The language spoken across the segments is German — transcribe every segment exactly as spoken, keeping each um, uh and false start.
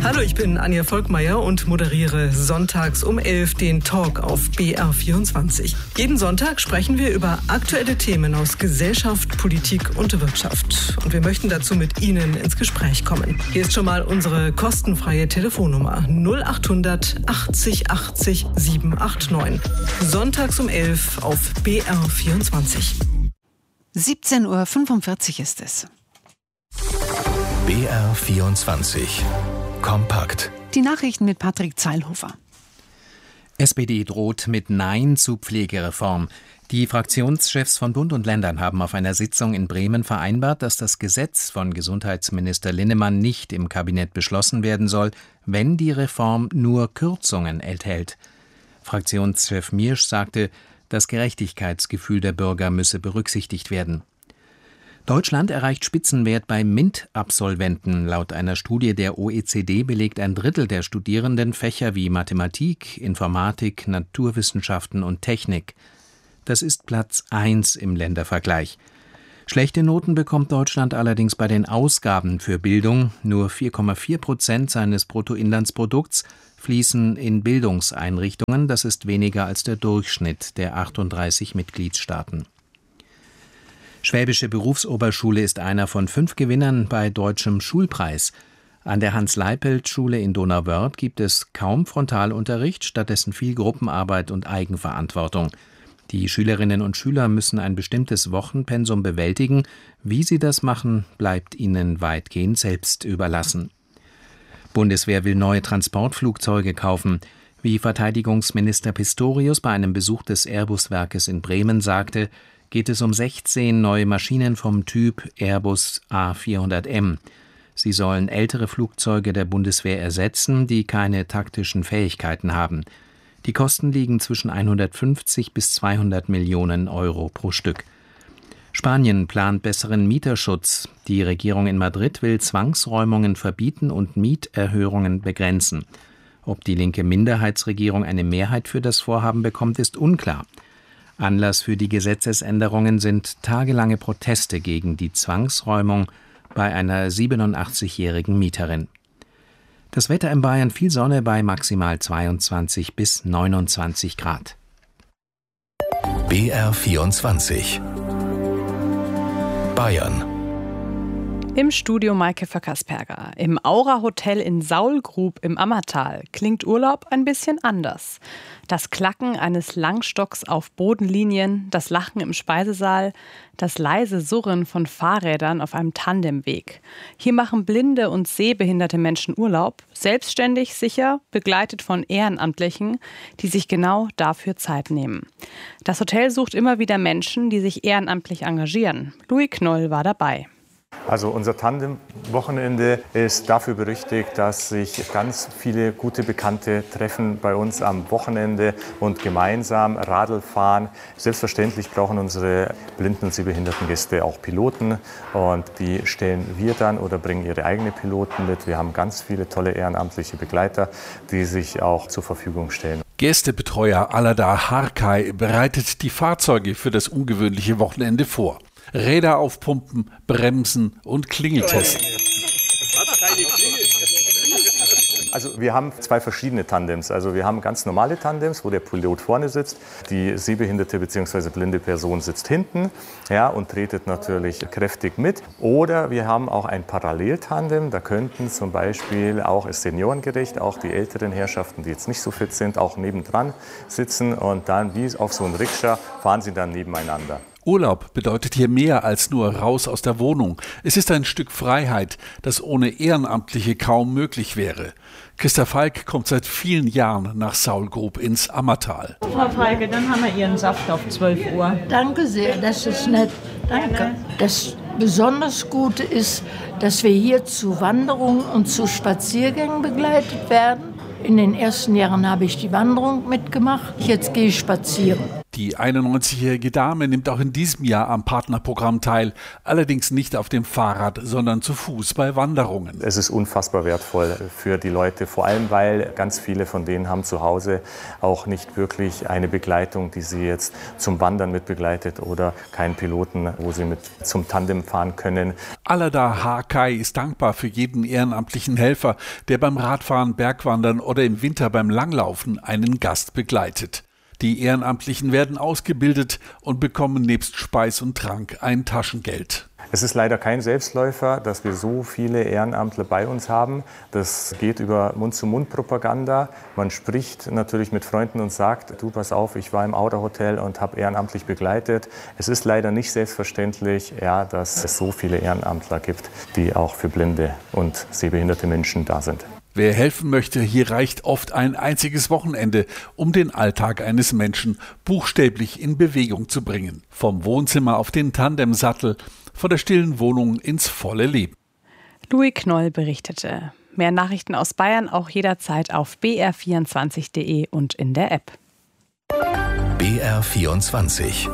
Hallo, ich bin Anja Volkmeier und moderiere sonntags um elf den Talk auf B R vierundzwanzig. Jeden Sonntag sprechen wir über aktuelle Themen aus Gesellschaft, Politik und Wirtschaft. Und wir möchten dazu mit Ihnen ins Gespräch kommen. Hier ist schon mal unsere kostenfreie Telefonnummer null acht hundert achtzig achtzig sieben acht neun. Sonntags um elf auf B R vierundzwanzig. siebzehn Uhr fünfundvierzig ist es. B R vierundzwanzig. Kompakt. Die Nachrichten mit Patrick Zeilhofer. S P D droht mit Nein zu Pflegereform. Die Fraktionschefs von Bund und Ländern haben auf einer Sitzung in Bremen vereinbart, dass das Gesetz von Gesundheitsminister Linnemann nicht im Kabinett beschlossen werden soll, wenn die Reform nur Kürzungen enthält. Fraktionschef Miersch sagte, das Gerechtigkeitsgefühl der Bürger müsse berücksichtigt werden. Deutschland erreicht Spitzenwert bei MINT-Absolventen. Laut einer Studie der O E C D belegt ein Drittel der Studierenden Fächer wie Mathematik, Informatik, Naturwissenschaften und Technik. Das ist Platz eins im Ländervergleich. Schlechte Noten bekommt Deutschland allerdings bei den Ausgaben für Bildung. Nur vier Komma vier Prozent seines Bruttoinlandsprodukts fließen in Bildungseinrichtungen. Das ist weniger als der Durchschnitt der achtunddreißig Mitgliedstaaten. Schwäbische Berufsoberschule ist einer von fünf Gewinnern bei Deutschem Schulpreis. An der Hans-Leipelt-Schule in Donauwörth gibt es kaum Frontalunterricht, stattdessen viel Gruppenarbeit und Eigenverantwortung. Die Schülerinnen und Schüler müssen ein bestimmtes Wochenpensum bewältigen. Wie sie das machen, bleibt ihnen weitgehend selbst überlassen. Bundeswehr will neue Transportflugzeuge kaufen. Wie Verteidigungsminister Pistorius bei einem Besuch des Airbus-Werkes in Bremen sagte, geht es um sechzehn neue Maschinen vom Typ Airbus A vierhundert M. Sie sollen ältere Flugzeuge der Bundeswehr ersetzen, die keine taktischen Fähigkeiten haben. Die Kosten liegen zwischen hundertfünfzig bis zweihundert Millionen Euro pro Stück. Spanien plant besseren Mieterschutz. Die Regierung in Madrid will Zwangsräumungen verbieten und Mieterhöhungen begrenzen. Ob die linke Minderheitsregierung eine Mehrheit für das Vorhaben bekommt, ist unklar. Anlass für die Gesetzesänderungen sind tagelange Proteste gegen die Zwangsräumung bei einer siebenundachtzigjährigen Mieterin. Das Wetter in Bayern: viel Sonne bei maximal zweiundzwanzig bis neunundzwanzig Grad. B R vierundzwanzig. Bayern. Im Studio Maike Verkersperger. Im Aura Hotel in Saulgrub im Ammertal klingt Urlaub ein bisschen anders. Das Klacken eines Langstocks auf Bodenlinien, das Lachen im Speisesaal, das leise Surren von Fahrrädern auf einem Tandemweg. Hier machen blinde und sehbehinderte Menschen Urlaub, selbstständig, sicher, begleitet von Ehrenamtlichen, die sich genau dafür Zeit nehmen. Das Hotel sucht immer wieder Menschen, die sich ehrenamtlich engagieren. Louis Knoll war dabei. Also unser Tandem-Wochenende ist dafür berüchtigt, dass sich ganz viele gute Bekannte treffen bei uns am Wochenende und gemeinsam Radl fahren. Selbstverständlich brauchen unsere blinden und sehbehinderten Gäste auch Piloten und die stellen wir dann oder bringen ihre eigenen Piloten mit. Wir haben ganz viele tolle ehrenamtliche Begleiter, die sich auch zur Verfügung stellen. Gästebetreuer Aladar Harkay bereitet die Fahrzeuge für das ungewöhnliche Wochenende vor. Räder aufpumpen, bremsen und Klingeltesten. Also wir haben zwei verschiedene Tandems. Also wir haben ganz normale Tandems, wo der Pilot vorne sitzt, die sehbehinderte bzw. blinde Person sitzt hinten, ja, und tretet natürlich kräftig mit. Oder wir haben auch ein Paralleltandem, da könnten zum Beispiel auch ist seniorengerecht, auch die älteren Herrschaften, die jetzt nicht so fit sind, auch nebendran sitzen und dann wie auf so einem Rikscha fahren sie dann nebeneinander. Urlaub bedeutet hier mehr als nur raus aus der Wohnung. Es ist ein Stück Freiheit, das ohne Ehrenamtliche kaum möglich wäre. Christa Falk kommt seit vielen Jahren nach Saulgrub ins Ammertal. Frau Falke, dann haben wir Ihren Saft auf zwölf Uhr. Danke sehr, das ist nett. Danke. Das besonders Gute ist, dass wir hier zu Wanderungen und zu Spaziergängen begleitet werden. In den ersten Jahren habe ich die Wanderung mitgemacht, jetzt gehe ich spazieren. Die einundneunzigjährige Dame nimmt auch in diesem Jahr am Partnerprogramm teil, allerdings nicht auf dem Fahrrad, sondern zu Fuß bei Wanderungen. Es ist unfassbar wertvoll für die Leute, vor allem weil ganz viele von denen haben zu Hause auch nicht wirklich eine Begleitung, die sie jetzt zum Wandern mit begleitet oder keinen Piloten, wo sie mit zum Tandem fahren können. Alada Hakai ist dankbar für jeden ehrenamtlichen Helfer, der beim Radfahren, Bergwandern oder im Winter beim Langlaufen einen Gast begleitet. Die Ehrenamtlichen werden ausgebildet und bekommen nebst Speis und Trank ein Taschengeld. Es ist leider kein Selbstläufer, dass wir so viele Ehrenamtler bei uns haben. Das geht über Mund-zu-Mund-Propaganda. Man spricht natürlich mit Freunden und sagt, du, pass auf, ich war im Aura-Hotel und habe ehrenamtlich begleitet. Es ist leider nicht selbstverständlich, ja, dass es so viele Ehrenamtler gibt, die auch für blinde und sehbehinderte Menschen da sind. Wer helfen möchte, hier reicht oft ein einziges Wochenende, um den Alltag eines Menschen buchstäblich in Bewegung zu bringen. Vom Wohnzimmer auf den Tandemsattel, von der stillen Wohnung ins volle Leben. Louis Knoll berichtete. Mehr Nachrichten aus Bayern auch jederzeit auf b r vierundzwanzig punkt de und in der App. B R vierundzwanzig.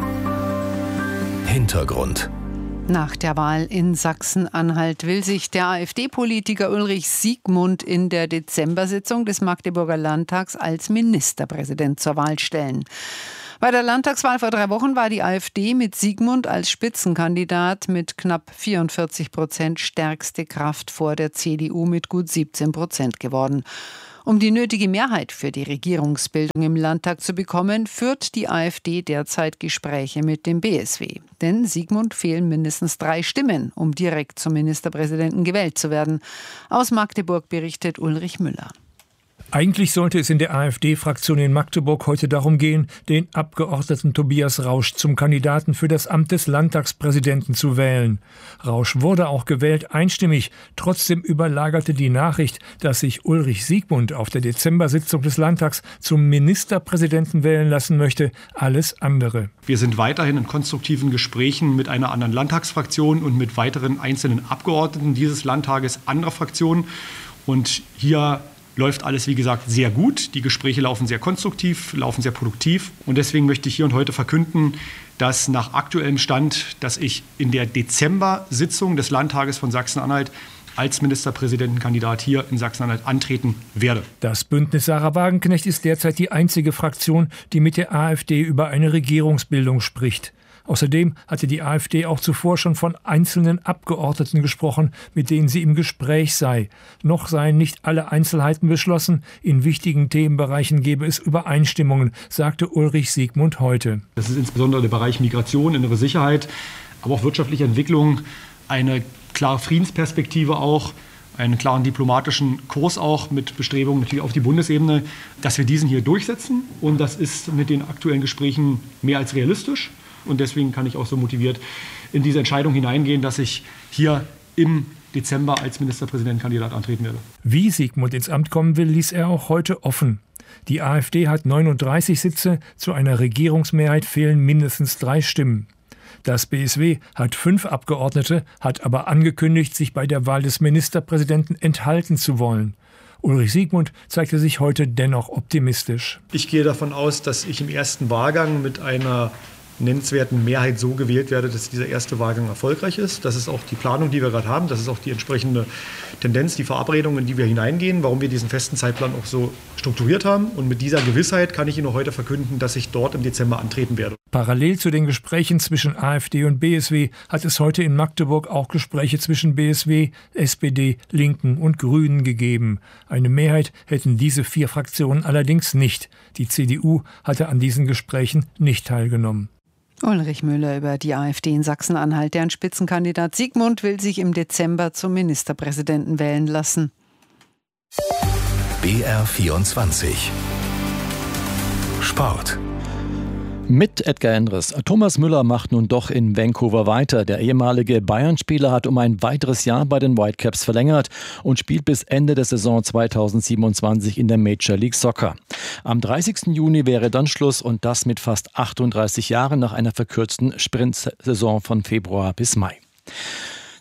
Hintergrund. Nach der Wahl in Sachsen-Anhalt will sich der AfD-Politiker Ulrich Siegmund in der Dezembersitzung des Magdeburger Landtags als Ministerpräsident zur Wahl stellen. Bei der Landtagswahl vor drei Wochen war die AfD mit Siegmund als Spitzenkandidat mit knapp vierundvierzig Prozent stärkste Kraft vor der C D U mit gut siebzehn Prozent geworden. Um die nötige Mehrheit für die Regierungsbildung im Landtag zu bekommen, führt die AfD derzeit Gespräche mit dem B S W. Denn Siegmund fehlen mindestens drei Stimmen, um direkt zum Ministerpräsidenten gewählt zu werden. Aus Magdeburg berichtet Ulrich Müller. Eigentlich sollte es in der AfD-Fraktion in Magdeburg heute darum gehen, den Abgeordneten Tobias Rausch zum Kandidaten für das Amt des Landtagspräsidenten zu wählen. Rausch wurde auch gewählt, einstimmig. Trotzdem überlagerte die Nachricht, dass sich Ulrich Siegmund auf der Dezembersitzung des Landtags zum Ministerpräsidenten wählen lassen möchte, alles andere. Wir sind weiterhin in konstruktiven Gesprächen mit einer anderen Landtagsfraktion und mit weiteren einzelnen Abgeordneten dieses Landtages anderer Fraktionen. Und hier läuft alles, wie gesagt, sehr gut. Die Gespräche laufen sehr konstruktiv, laufen sehr produktiv. Und deswegen möchte ich hier und heute verkünden, dass nach aktuellem Stand, dass ich in der Dezember-Sitzung des Landtages von Sachsen-Anhalt als Ministerpräsidentenkandidat hier in Sachsen-Anhalt antreten werde. Das Bündnis Sarah Wagenknecht ist derzeit die einzige Fraktion, die mit der AfD über eine Regierungsbildung spricht. Außerdem hatte die AfD auch zuvor schon von einzelnen Abgeordneten gesprochen, mit denen sie im Gespräch sei. Noch seien nicht alle Einzelheiten beschlossen. In wichtigen Themenbereichen gebe es Übereinstimmungen, sagte Ulrich Siegmund heute. Das ist insbesondere der Bereich Migration, innere Sicherheit, aber auch wirtschaftliche Entwicklung, eine klare Friedensperspektive auch, einen klaren diplomatischen Kurs auch mit Bestrebungen natürlich auf die Bundesebene, dass wir diesen hier durchsetzen. Und das ist mit den aktuellen Gesprächen mehr als realistisch. Und deswegen kann ich auch so motiviert in diese Entscheidung hineingehen, dass ich hier im Dezember als Ministerpräsidentenkandidat antreten werde. Wie Siegmund ins Amt kommen will, ließ er auch heute offen. Die AfD hat neununddreißig Sitze, zu einer Regierungsmehrheit fehlen mindestens drei Stimmen. Das B S W hat fünf Abgeordnete, hat aber angekündigt, sich bei der Wahl des Ministerpräsidenten enthalten zu wollen. Ulrich Siegmund zeigte sich heute dennoch optimistisch. Ich gehe davon aus, dass ich im ersten Wahlgang mit einer nennenswerten Mehrheit so gewählt werde, dass dieser erste Wahlgang erfolgreich ist. Das ist auch die Planung, die wir gerade haben. Das ist auch die entsprechende Tendenz, die Verabredung, in die wir hineingehen, warum wir diesen festen Zeitplan auch so strukturiert haben. Und mit dieser Gewissheit kann ich Ihnen heute verkünden, dass ich dort im Dezember antreten werde. Parallel zu den Gesprächen zwischen AfD und B S W hat es heute in Magdeburg auch Gespräche zwischen B S W, S P D, Linken und Grünen gegeben. Eine Mehrheit hätten diese vier Fraktionen allerdings nicht. Die C D U hatte an diesen Gesprächen nicht teilgenommen. Ulrich Müller über die AfD in Sachsen-Anhalt. Deren Spitzenkandidat Siegmund will sich im Dezember zum Ministerpräsidenten wählen lassen. B R vierundzwanzig. Sport. Mit Edgar Endres. Thomas Müller macht nun doch in Vancouver weiter. Der ehemalige Bayern-Spieler hat um ein weiteres Jahr bei den Whitecaps verlängert und spielt bis Ende der Saison zweitausendsiebenundzwanzig in der Major League Soccer. Am dreißigsten Juni wäre dann Schluss und das mit fast achtunddreißig Jahren nach einer verkürzten Sprintsaison von Februar bis Mai.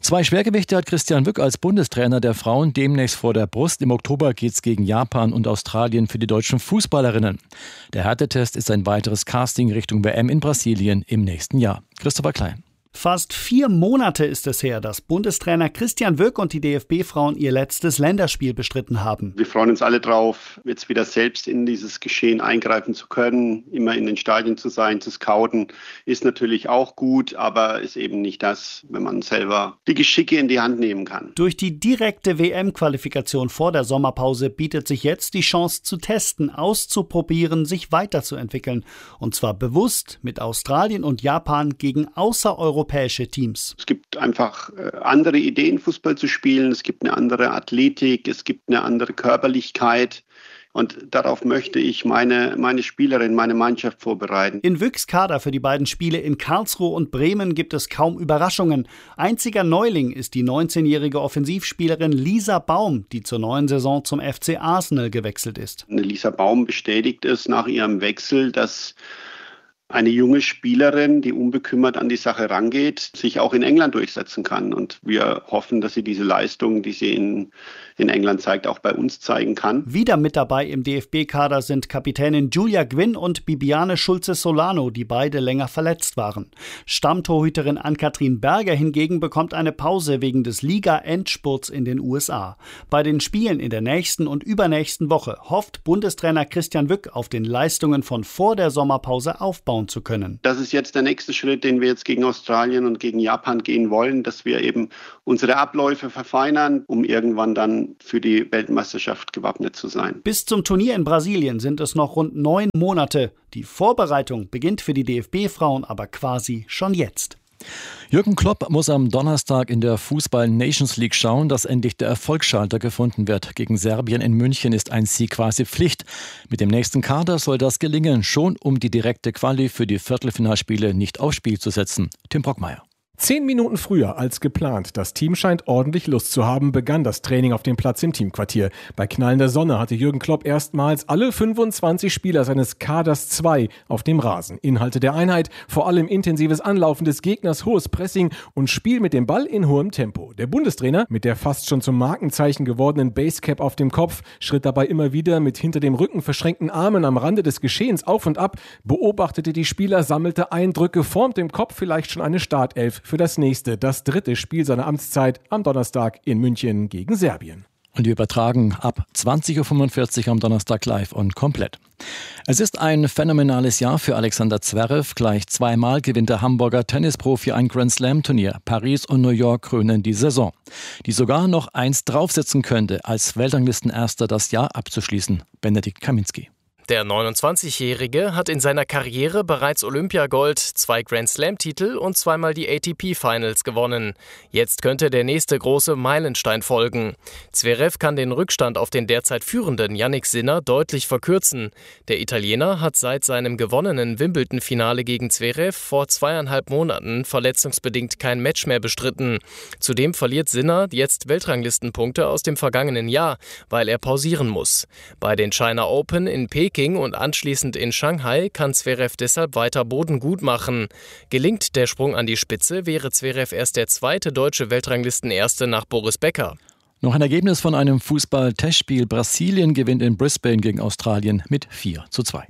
Zwei Schwergewichte hat Christian Wück als Bundestrainer der Frauen demnächst vor der Brust. Im Oktober geht's gegen Japan und Australien für die deutschen Fußballerinnen. Der Härtetest ist ein weiteres Casting Richtung W M in Brasilien im nächsten Jahr. Christopher Klein. Fast vier Monate ist es her, dass Bundestrainer Christian Wück und die D F B-Frauen ihr letztes Länderspiel bestritten haben. Wir freuen uns alle drauf, jetzt wieder selbst in dieses Geschehen eingreifen zu können. Immer in den Stadien zu sein, zu scouten, ist natürlich auch gut, aber ist eben nicht das, wenn man selber die Geschicke in die Hand nehmen kann. Durch die direkte W M-Qualifikation vor der Sommerpause bietet sich jetzt die Chance zu testen, auszuprobieren, sich weiterzuentwickeln. Und zwar bewusst mit Australien und Japan gegen außereuropäische europäische Teams. Es gibt einfach andere Ideen, Fußball zu spielen. Es gibt eine andere Athletik, es gibt eine andere Körperlichkeit. Und darauf möchte ich meine, meine Spielerin, meine Mannschaft vorbereiten. In Wücks Kader für die beiden Spiele in Karlsruhe und Bremen gibt es kaum Überraschungen. Einziger Neuling ist die neunzehnjährige Offensivspielerin Lisa Baum, die zur neuen Saison zum F C Arsenal gewechselt ist. Lisa Baum bestätigt es nach ihrem Wechsel, dass eine junge Spielerin, die unbekümmert an die Sache rangeht, sich auch in England durchsetzen kann. Und wir hoffen, dass sie diese Leistung, die sie in, in England zeigt, auch bei uns zeigen kann. Wieder mit dabei im D F B-Kader sind Kapitänin Julia Gwynn und Bibiane Schulze-Solano, die beide länger verletzt waren. Stammtorhüterin Ann-Kathrin Berger hingegen bekommt eine Pause wegen des Liga-Endspurts in den U S A. Bei den Spielen in der nächsten und übernächsten Woche hofft Bundestrainer Christian Wück auf den Leistungen von vor der Sommerpause aufbauen zu können. Das ist jetzt der nächste Schritt, den wir jetzt gegen Australien und gegen Japan gehen wollen, dass wir eben unsere Abläufe verfeinern, um irgendwann dann für die Weltmeisterschaft gewappnet zu sein. Bis zum Turnier in Brasilien sind es noch rund neun Monate. Die Vorbereitung beginnt für die D F B-Frauen aber quasi schon jetzt. Jürgen Klopp muss am Donnerstag in der Fußball-Nations League schauen, dass endlich der Erfolgsschalter gefunden wird. Gegen Serbien in München ist ein Sieg quasi Pflicht. Mit dem nächsten Kader soll das gelingen, schon um die direkte Quali für die Viertelfinalspiele nicht aufs Spiel zu setzen. Tim Brockmeier. Zehn Minuten früher als geplant. Das Team scheint ordentlich Lust zu haben, begann das Training auf dem Platz im Teamquartier. Bei knallender Sonne hatte Jürgen Klopp erstmals alle fünfundzwanzig Spieler seines Kaders zwei auf dem Rasen. Inhalte der Einheit, vor allem intensives Anlaufen des Gegners, hohes Pressing und Spiel mit dem Ball in hohem Tempo. Der Bundestrainer, mit der fast schon zum Markenzeichen gewordenen Basecap auf dem Kopf, schritt dabei immer wieder mit hinter dem Rücken verschränkten Armen am Rande des Geschehens auf und ab, beobachtete die Spieler, sammelte Eindrücke, formte im Kopf vielleicht schon eine Startelf für das nächste, das dritte Spiel seiner Amtszeit am Donnerstag in München gegen Serbien. Und wir übertragen ab zwanzig Uhr fünfundvierzig am Donnerstag live und komplett. Es ist ein phänomenales Jahr für Alexander Zverev. Gleich zweimal gewinnt der Hamburger Tennisprofi ein Grand-Slam-Turnier. Paris und New York krönen die Saison, die sogar noch eins draufsetzen könnte, als Weltranglistenerster das Jahr abzuschließen. Benedikt Kaminski. Der neunundzwanzigjährige hat in seiner Karriere bereits Olympiagold, zwei Grand-Slam-Titel und zweimal die A T P-Finals gewonnen. Jetzt könnte der nächste große Meilenstein folgen. Zverev kann den Rückstand auf den derzeit führenden Jannik Sinner deutlich verkürzen. Der Italiener hat seit seinem gewonnenen Wimbledon-Finale gegen Zverev vor zweieinhalb Monaten verletzungsbedingt kein Match mehr bestritten. Zudem verliert Sinner jetzt Weltranglistenpunkte aus dem vergangenen Jahr, weil er pausieren muss. Bei den China Open in Peking und anschließend in Shanghai kann Zverev deshalb weiter Boden gut machen. Gelingt der Sprung an die Spitze, wäre Zverev erst der zweite deutsche Weltranglistenerste nach Boris Becker. Noch ein Ergebnis von einem Fußball-Testspiel. Brasilien gewinnt in Brisbane gegen Australien mit vier zu zwei.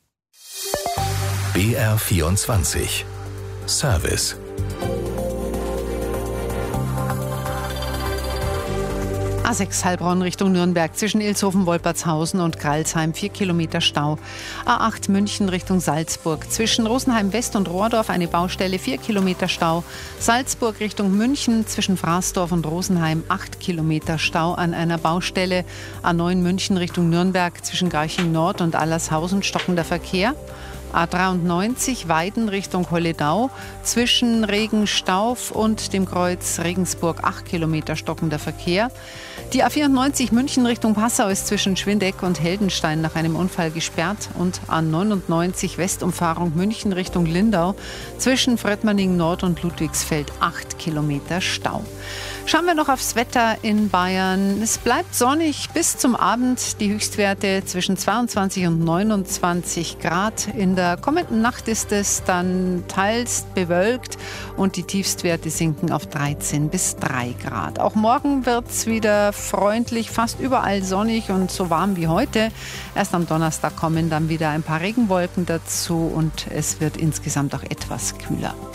B R vierundzwanzig Service. A sechs Heilbronn Richtung Nürnberg zwischen Ilshofen, Wolpertshausen und Gralsheim vier Kilometer Stau. A acht München Richtung Salzburg zwischen Rosenheim West und Rohrdorf eine Baustelle, vier Kilometer Stau. Salzburg Richtung München zwischen Fraßdorf und Rosenheim acht Kilometer Stau an einer Baustelle. A neun München Richtung Nürnberg zwischen Garching Nord und Allershausen stockender Verkehr. A dreiundneunzig Weiden Richtung Holledau zwischen Regenstauf und dem Kreuz Regensburg acht Kilometer stockender Verkehr. Die A vierundneunzig München Richtung Passau ist zwischen Schwindeck und Heldenstein nach einem Unfall gesperrt und A neunundneunzig Westumfahrung München Richtung Lindau zwischen Fröttmanning Nord und Ludwigsfeld acht Kilometer Stau. Schauen wir noch aufs Wetter in Bayern. Es bleibt sonnig bis zum Abend. Die Höchstwerte zwischen zweiundzwanzig und neunundzwanzig Grad. In der kommenden Nacht ist es dann teils bewölkt und die Tiefstwerte sinken auf dreizehn bis drei Grad. Auch morgen wird es wieder freundlich, fast überall sonnig und so warm wie heute. Erst am Donnerstag kommen dann wieder ein paar Regenwolken dazu und es wird insgesamt auch etwas kühler.